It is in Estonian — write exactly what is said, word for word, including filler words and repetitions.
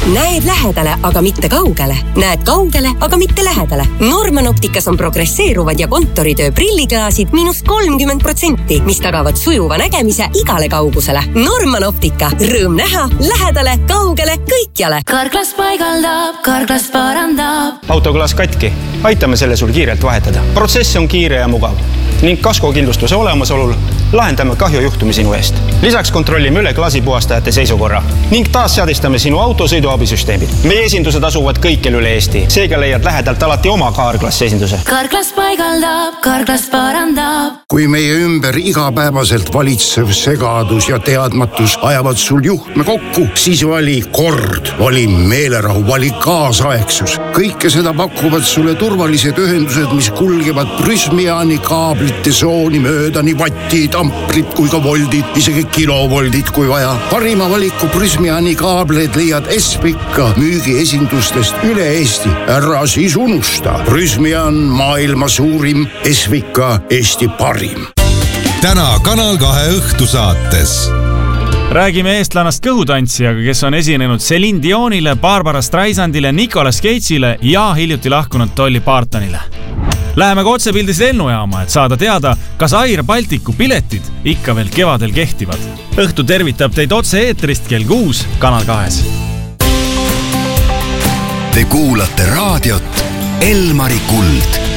Näed lähedale, aga mitte kaugele. Näed kaugele, aga mitte lähedale. Norman Opticas on progresseeruvad ja kontoritöö prilliklaasid miinus kolmkümmend protsenti, mis tagavad sujuva nägemise igale kaugusele. Norman Optica. Rõõm näha, lähedale, kaugele, kõikjale. Karklas paigaldab, Karklas parandab. Autoklaas katki. Aitame selle sul kiirelt vahetada. Protsess on kiire ja mugav. Ning kaskokindlustuse olemasolul lahendame kahjujuhtumi sinu eest. Lisaks kontrollime üle klaasipuhastajate seisukorra ning taas seadistame sinu autosõiduabisüsteemid. Meie esindused asuvad kõikjal üle Eesti. Seega leiad lähedalt alati oma Karklas esinduse. Karklas paigaldab, Karklas parandab. Kui meie ümber igapäevaselt valitsev segadus ja teadmatus ajavad sul juhtme kokku, siis vali kord, vali meelerahu, vali kaasaegsus. Kõike seda pakuvad sulle turvalised ühendused, mis kulgevad Prysmiani kaablite sooni mööda, nii vatid, amprid kui ka voldid, isegi kilovoldid kui vaja. Parima valiku Prysmiani kaableid leiad Espika müügiesindustest üle Eesti. Ära siis unusta. Prysmian maailma suurim, Espika Eesti parim. Täna Kanal kahe õhtusaates. Räägime eestlannast kõhutantsijaga, kes on esinenud Celine Dionile, Barbara Streisandile, Nicolas Cage'ile ja hiljuti lahkunud Dolly Partonile. Läheme ka otsepildis lennujaama, et saada teada, kas Air Balticu piletid ikka veel kevadel kehtivad. Õhtu tervitab teid otse eetrist kell kuus Kanal kahes. Te kuulate raadiot Elmari Kuld.